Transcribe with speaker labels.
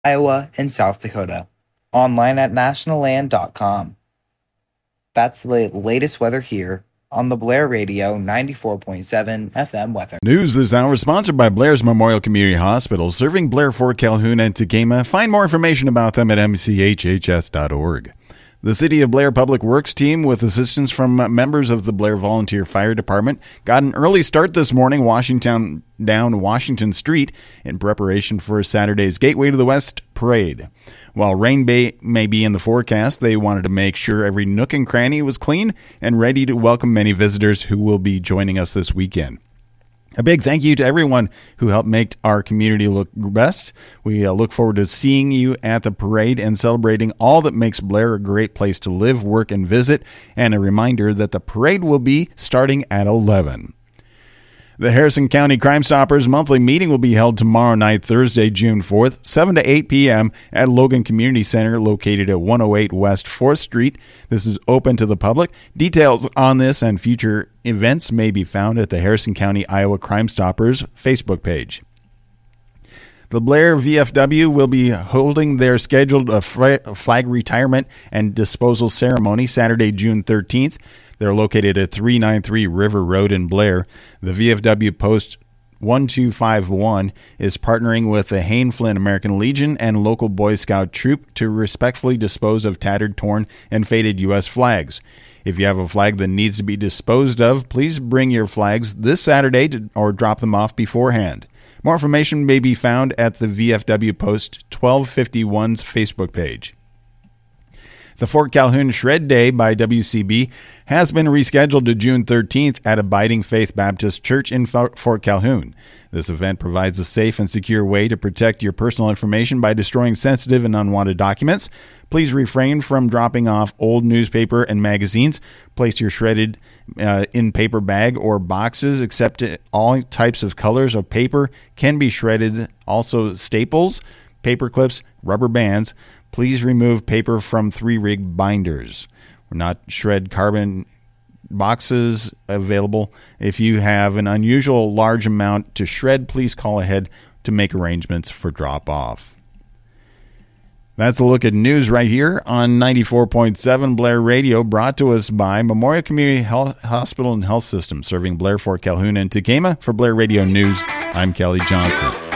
Speaker 1: Iowa, and South Dakota. Online at nationalland.com. That's the latest weather here on the Blair Radio 94.7 FM weather.
Speaker 2: News this hour sponsored by Blair's Memorial Community Hospital, serving Blair, Fort Calhoun, and Tegama. Find more information about them at mchhs.org. The City of Blair Public Works team, with assistance from members of the Blair Volunteer Fire Department, got an early start this morning down Washington Street in preparation for Saturday's Gateway to the West parade. While rain may be in the forecast, they wanted to make sure every nook and cranny was clean and ready to welcome many visitors who will be joining us this weekend. A big thank you to everyone who helped make our community look best. We look forward to seeing you at the parade and celebrating all that makes Blair a great place to live, work, and visit. And a reminder that the parade will be starting at 11. The Harrison County Crime Stoppers monthly meeting will be held tomorrow night, Thursday, June 4th, 7 to 8 p.m. at Logan Community Center, located at 108 West 4th Street. This is open to the public. Details on this and future events may be found at the Harrison County, Iowa Crime Stoppers Facebook page. The Blair VFW will be holding their scheduled flag retirement and disposal ceremony Saturday, June 13th. They're located at 393 River Road in Blair. The VFW Post 1251 is partnering with the Hayne Flint American Legion and local Boy Scout troop to respectfully dispose of tattered, torn, and faded U.S. flags. If you have a flag that needs to be disposed of, please bring your flags this Saturday or drop them off beforehand. More information may be found at the VFW Post 1251's Facebook page. The Fort Calhoun Shred Day by WCB has been rescheduled to June 13th at Abiding Faith Baptist Church in Fort Calhoun. This event provides a safe and secure way to protect your personal information by destroying sensitive and unwanted documents. Please refrain from dropping off old newspaper and magazines. Place your shredded in paper bag or boxes, except all types of colors of paper can be shredded. Also staples, paper clips, rubber bands. Please remove paper from 3-rig binders. We're not shred carbon boxes available. If you have an unusual large amount to shred, please call ahead to make arrangements for drop-off. That's a look at news right here on 94.7 Blair Radio, brought to us by Memorial Community Hospital and Health System, serving Blair, Fort Calhoun, and Tegama. For Blair Radio News, I'm Kelly Johnson.